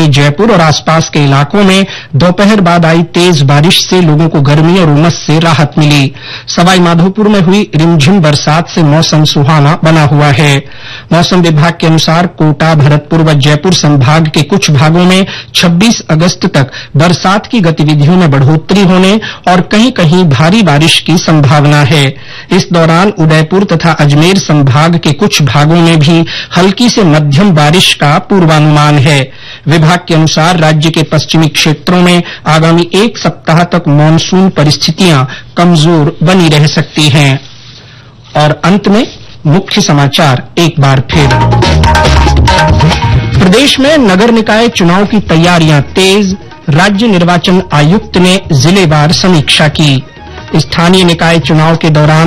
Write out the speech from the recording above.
राजधानी जयपुर और आसपास के इलाकों में दोपहर बाद आई तेज बारिश से लोगों को गर्मी और उमस से राहत मिली। सवाई माधोपुर में हुई रिमझिम बरसात से मौसम सुहाना बना हुआ है। मौसम विभाग के अनुसार कोटा, भरतपुर व जयपुर संभाग के कुछ भागों में 26 अगस्त तक बरसात की गतिविधियों में बढ़ोतरी होने और कहीं कहीं भारी बारिश की संभावना है। इस दौरान उदयपुर तथा अजमेर संभाग के कुछ भागों में भी हल्की से मध्यम बारिश का पूर्वानुमान है। विभाग के अनुसार राज्य के पश्चिमी क्षेत्रों में आगामी एक सप्ताह तक मानसून परिस्थितियां कमजोर बनी रह सकती हैं। और अंत में मुख्य समाचार एक बार फिर। प्रदेश में नगर निकाय चुनाव की तैयारियां तेज, राज्य निर्वाचन आयुक्त ने जिलेवार समीक्षा की। स्थानीय निकाय चुनाव के दौरान